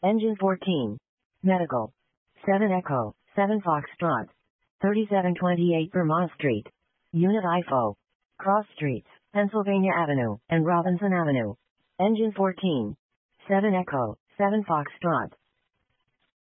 Engine 14. Medical. 7 Echo, 7 Foxtrot. 3728 Vermont Street. Unit IFO. Cross Streets, Pennsylvania Avenue, and Robinson Avenue. Engine 14. 7 Echo, 7 Foxtrot.